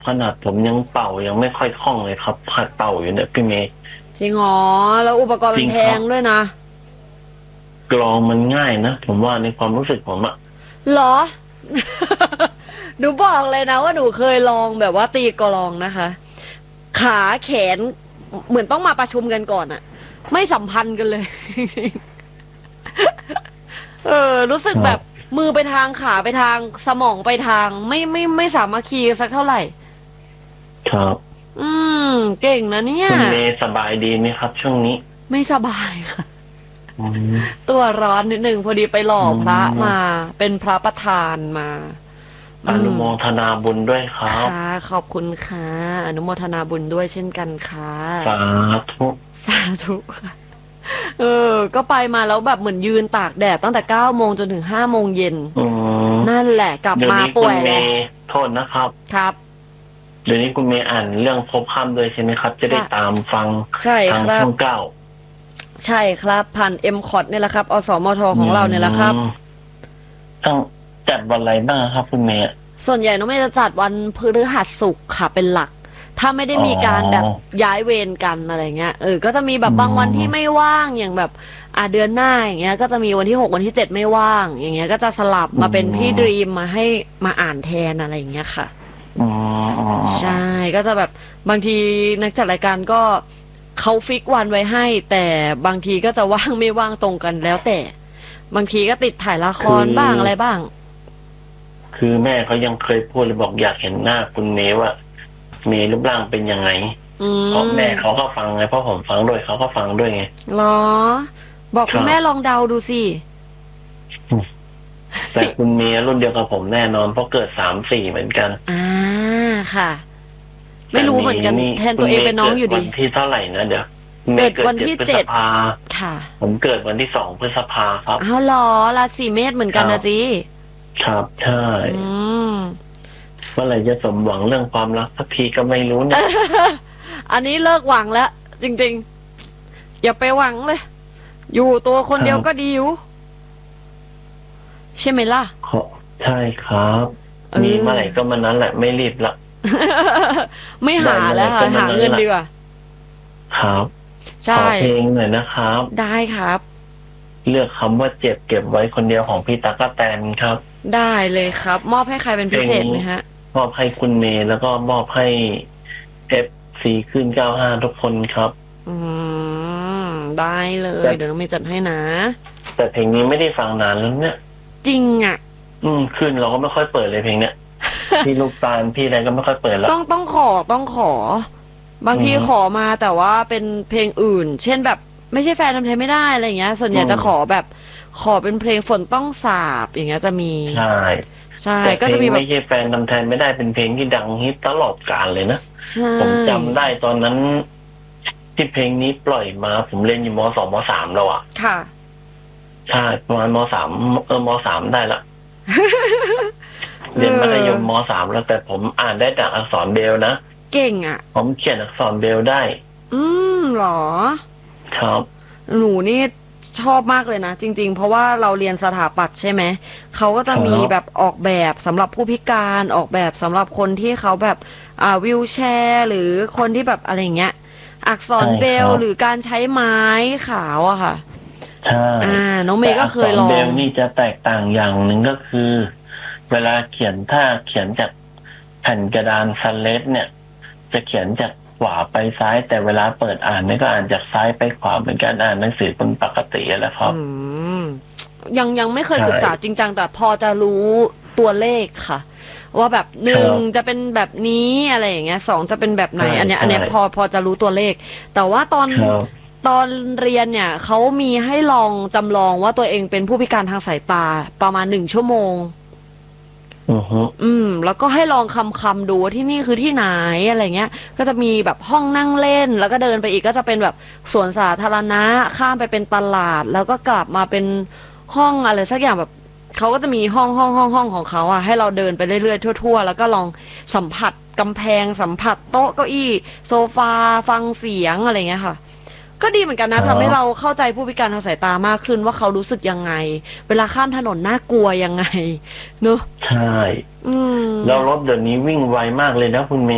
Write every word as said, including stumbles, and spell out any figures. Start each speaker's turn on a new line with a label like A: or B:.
A: ขนาดผมยังเป่ายังไม่ค่อยคล่องเลยครับหัดเป่าอยู่เนี่ยพี่เมย์
B: จริงอ๋อแล้วอุปกรณ์มันแพ
A: จริงครับ
B: งด้วยนะ
A: กลองมันง่ายนะผมว่าในความรู้สึกผมอะ
B: เหรอ หนูบอกเลยนะว่าหนูเคยลองแบบว่าตีกลองนะคะ ขาแขนเหมือนต้องมาประชุมกันก่อนอะไม่สัมพันธ์กันเลย เออรู้สึกแบบ
A: ครับ
B: มือไปทางขาไปทางสมองไปทางไม่ไม่ไม่สามัคคีสักเท่าไหร่
A: ครับ
B: อืมเก่งนะเนี่ย
A: คุณเมย์สบายดีไหมครับช่วงนี้
B: ไม่สบายค่ะ
A: อืม
B: ตัวร้อนนิดหนึ่งพอดีไปหล่อ
A: อื
B: พระ
A: ม
B: มาเป็นพระประธานมา
A: อ
B: อืม
A: นุโมทนาบุญด้วยครับ
B: ค่ะขอบคุณค่ะอนุโมทนาบุญด้วยเช่นกันค่ะ
A: สาธุ
B: สาธุค่ะเออก็ไปมาแล้วแบบเหมือนยืนตากแดดตั้งแต่เก้าโมงจนถึงห้าโมงเย็น
A: อืม
B: นั่นแหละกลับ
A: เดี๋ยว
B: มา
A: นี้คุณเม
B: ป่วยเลย
A: ย์โทษนะครับ
B: ครับ
A: เดี๋ยวนี้คุณเมย์อ่านเรื่องภพค่ำด้วยใช่ไหมครับจะได้
B: ใช่
A: ตามฟัง
B: ใช่
A: ทาง
B: ครับ
A: ช่องเก้า
B: ใช่ครับผ่านเอ็มคอร์ดนี่แหละครับอสมท
A: อื
B: ของเราเนี่ยแหละครับ
A: มต้องจัดวันอะไรบ้างครับคุณเมย์
B: ส่วนใหญ่น้องเมย์จะจัดวันพฤหัสศุกร์ค่ะเป็นหลักถ้าไม่ได้
A: อ๋อ
B: มีการแบบย้ายเวรกันอะไรเงี้ยเออก็จะมีแบ
A: อื
B: บบางวันที่ไม่
A: ม
B: ว่างอย่างแบบอ่าเดือนหน้าอย่างเงี้ยก็จะมีวันที่หกวันที่เจ็ดไม่ว่างอย่างเงี้ยก็จะสลับ
A: อื
B: มาเป็นพี่ดรี
A: ม
B: มมาให้มาอ่านแทนอะไรอย่างเงี้ยค่ะ
A: อ๋ออ๋อ
B: ใช่ก็จะแบบบางทีนักจัดรายการก็เขาฟิกวันไว้ให้แต่บางทีก็จะว่างไม่ว่างตรงกันแล้วแต่บางทีก็ติดถ่ายละค
A: คือ
B: รบ้างอะไรบ้าง
A: คือแม่เขายังเคยพูดเลยบอกอยากเห็นหน้าคุณเมย์ว่าเมย์รูปร่างเป็นยังไง
B: อื
A: เพราะแม่เขา
B: ม
A: ก็ฟังไงเพราะผมฟังด้วยเขาก็ฟังด้วยไง
B: เหรอบอกคุณ
A: ครับ
B: แม่ลองเดาดูสิ
A: แต่คุณเมย์รุ่นเดียวกับผมแน่นอนเพราะเกิดสามสี่เหมือนกัน
B: อ่าค่ะไม่
A: แต่เม
B: รู้เหมือนกัน
A: ย์นี่
B: แทน
A: คุ
B: ตัวเองเป็นน้อ
A: ณเมย์เกิ
B: งอยู่ดี
A: ดวันที่เท่าไหร่นะเดี๋ยวคุณเม
B: เกิด
A: ย์เกิด
B: วันที่
A: เจ็ดพฤษ
B: เจ็ด
A: ภา
B: ค่ะ
A: ผมเกิดวันที่สองพฤษภาครับ
B: อ้าวเหรอราศีเมษเหมือน
A: ครับ
B: กันนะสิ
A: ครับใช่
B: อืม
A: เมื่อไหร่จะสมหวังเรื่องความรักสักทีก็ไม่รู้เนี่ย
B: อันนี้เลิกหวังแล้วจริงๆอย่าไปหวังเลยอยู่ตัวคนเดียวก็
A: ครับ
B: ดีอยู่ใช่ไหมล่ะ
A: ขอใช่ครับ
B: เอ
A: มีเมื่อไหร่
B: อ
A: ก็มานั้นแหละไม่รีบละ
B: ไม่
A: ได้
B: หา
A: เมื่อไหร่
B: แล้วค่ะ
A: ก็มา
B: หา
A: นั้นแหละ
B: เงินดีกว่า
A: ครับ
B: ใช่
A: ขอเพลงหน่อยนะครับ
B: ได้ครับ
A: เลือกคำว่าเจ็บเก็บไว้คนเดียวของพี่ตั๊กแตนครับ
B: ได้เลยครับมอบให้ใครเป็นพิเศษ
A: เพลงนี้
B: ไหมฮะ
A: มอบให้คุณเมย์แล้วก็มอบให้เอฟซีขึ้นเก้าห้าทุกคนครับ
B: อืมได้เลย
A: แต่
B: เดี๋ยวน้องเมย์จัดให้นะ
A: แต่เพลงนี้ไม่ได้ฟังนานแล้วเนี่ย
B: จริงอ่ะ
A: อืมขึ้นเราก็ไม่ค่อยเปิดเลยเพลงเนี้ยพี่ลูกตาลพี่อะไรก็ไม่ค่อยเปิดละ
B: ต้องต้องขอต้องขอ บางที
A: อืม
B: ขอมาแต่ว่าเป็นเพลงอื่น เช่นแบบไม่ใช่แฟนทำไทยไม่ได้อะไรอย่างเงี้ยส่วนใหญ่จะ
A: อืม
B: ขอแบบขอเป็นเพลงฝนต้องสาบอย่างเงี้ยจะมี
A: ใช่
B: ใช่
A: แต่เพลง
B: ก็จะมีแบบ
A: ไม่ใช่แฟนนำแทนไม่ได้เป็นเพลงที่ดังฮิตตลอดกาลเลยนะ
B: ใช
A: ผมจำ
B: ่
A: ได้ตอนนั้นที่เพลงนี้ปล่อยมาผมเรียนอยู่มสองมสามแล้วอ่ะ
B: ค่ะ
A: ใช่ประมาณมสามเออมสามได้ละ
B: เอ
A: เรียนมัธย
B: อ
A: มมสามแล้วแต่ผมอ่านได้จากอักษรเบรลนะ
B: เก่งอ่ะ
A: ผมเขียนอักษรเบรลได้
B: อืมเหรอ
A: ครับ
B: หนูนี่ชอบมากเลยนะจริงๆเพราะว่าเราเรียนสถาปัตย์ใช่ไหมเขาก็
A: ค
B: จะมี
A: รับ
B: แบบออกแบบสำหรับผู้พิการออกแบบสำหรับคนที่เขาแบบอ่าวิวแชร์หรือคนที่แบบอะไรอย่างเงี้ยอักษร
A: ใช่
B: เบ
A: ครับ
B: รลหรือการใช้ไม้ขาวอะค่ะ
A: ใช่
B: อ่าน้องเม
A: แต่
B: ย์ก็
A: อักษร
B: เคยลอง
A: เบรลนี่จะแตกต่างอย่างหนึ่งก็คือ เวลาเขียนถ้าเขียนจากแผ่นกระดานซันเลสเนี่ย จะเขียนจากขวาไปซ้าย แต่เวลาเปิดอ่านเนี่ยก็อ่านจากซ้ายไปขวาเหมือนกันอ่านหนังสือเป็นปกติแหละครับ
B: อืมยังยังไม่เคย
A: ใช่
B: ศึกษาจริงจังแต่พอจะรู้ตัวเลขค่ะว่าแบบห
A: ครั
B: นึ่ง
A: บ
B: จะเป็นแบบนี้อะไรอย่างเงี้ยสองจะเป็นแบบไหน
A: ใช่
B: อันเนี้ยอัน
A: ใช่
B: เนี้ยพอพอจะรู้ตัวเลขแต่ว่าตอน
A: ครับ
B: ตอนเรียนเนี่ยเขามีให้ลองจำลองว่าตัวเองเป็นผู้พิการทางสายตาประมาณหนึ่งชั่วโมง
A: อือฮึ
B: อืมแล้วก็ให้ลองคำคำดูว่าที่นี่คือที่ไหนอะไรเงี้ยก็จะมีแบบห้องนั่งเล่นแล้วก็เดินไปอีกก็จะเป็นแบบสวนสาธารณะข้ามไปเป็นตลาดแล้วก็กลับมาเป็นห้องอะไรสักอย่างแบบเขาก็จะมีห้องห้องห้องห้องของเขาอะให้เราเดินไปเรื่อยๆทั่วๆแล้วก็ลองสัมผัสกำแพงสัมผัสโต๊ะเก้าอี้โซฟาฟังเสียงอะไรเงี้ยค่ะก็ดีเหมือนกัน
A: ค
B: นะ
A: รับ
B: ทำให้เราเข้าใจผู้พิการทางสายตามากขึ้นว่าเขารู้สึกยังไงเวลาข้ามถนนน่ากลัวยังไงเนอะ
A: ใช่
B: อืม
A: แล้วรถเดี๋ยวนี้วิ่งไวมากเลยนะคุณเมย์